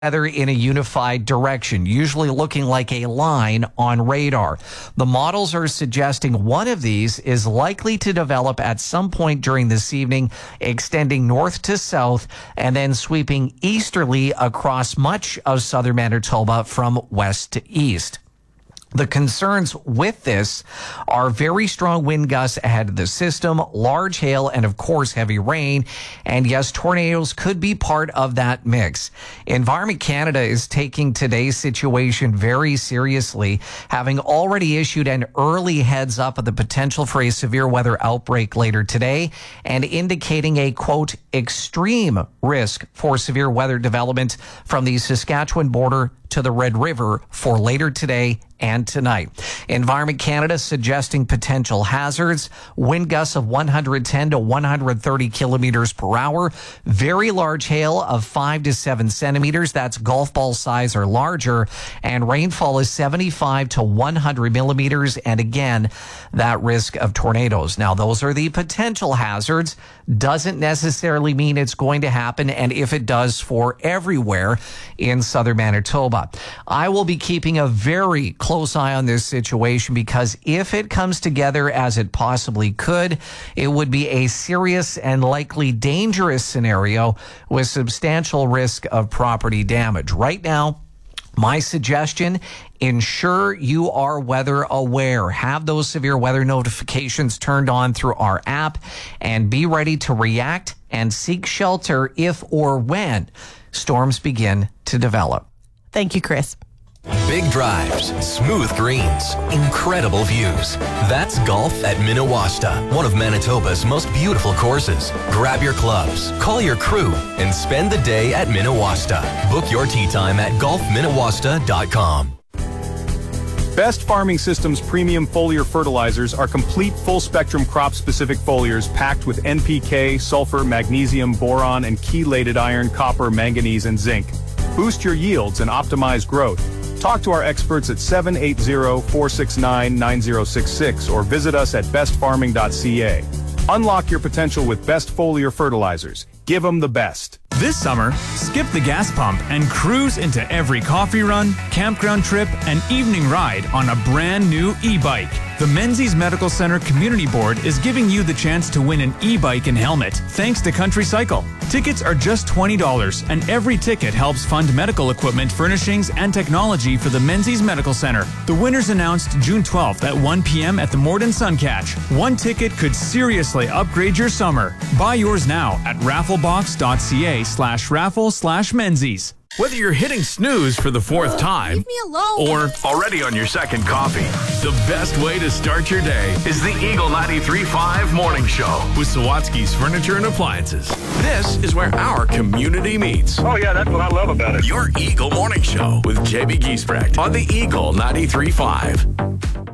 together in a unified direction, usually looking like a line on radar. The models are suggesting one of these is likely to develop at some point during this evening, extending north to south and then sweeping easterly across much of southern Manitoba from west to east. The concerns with this are very strong wind gusts ahead of the system, large hail, and of course heavy rain. And yes, tornadoes could be part of that mix. Environment Canada is taking today's situation very seriously, having already issued an early heads up of the potential for a severe weather outbreak later today and indicating a, quote, extreme risk for severe weather development from the Saskatchewan border to the Red River for later today and tonight. Environment Canada suggesting potential hazards, wind gusts of 110 to 130 kilometers per hour, very large hail of 5 to 7 centimeters, that's golf ball size or larger, and rainfall is 75 to 100 millimeters, and again, that risk of tornadoes. Now, those are the potential hazards. Doesn't necessarily mean it's going to happen, and if it does, for everywhere in southern Manitoba. I will be keeping a very close eye on this situation because if it comes together as it possibly could, it would be a serious and likely dangerous scenario with substantial risk of property damage. Right now, my suggestion, ensure you are weather aware. Have those severe weather notifications turned on through our app and be ready to react and seek shelter if or when storms begin to develop. Thank you, Chris. Big drives, smooth greens, incredible views. That's golf at Minawasta, one of Manitoba's most beautiful courses. Grab your clubs, call your crew, and spend the day at Minawasta. Book your tee time at golfminawasta.com. Best Farming Systems premium foliar fertilizers are complete full-spectrum crop-specific foliars packed with NPK, sulfur, magnesium, boron, and chelated iron, copper, manganese, and zinc. Boost your yields and optimize growth. Talk to our experts at 780-469-9066 or visit us at bestfarming.ca. Unlock your potential with Best Foliar Fertilizers. Give them the best. This summer, skip the gas pump and cruise into every coffee run, campground trip, and evening ride on a brand new e-bike. The Menzies Medical Center Community Board is giving you the chance to win an e-bike and helmet thanks to Country Cycle. Tickets are just $20, and every ticket helps fund medical equipment, furnishings, and technology for the Menzies Medical Center. The winners announced June 12th at 1 p.m. at the Morden Suncatch. One ticket could seriously upgrade your summer. Buy yours now at rafflebox.ca/raffle/Menzies. Whether you're hitting snooze for the fourth time Leave me alone. or already on your second coffee, the best way to start your day is the Eagle 93.5 Morning Show with Sawatsky's Furniture and Appliances. This is where our community meets. Oh, yeah, that's what I love about it. Your Eagle Morning Show with JB Giesbrecht on the Eagle 93.5.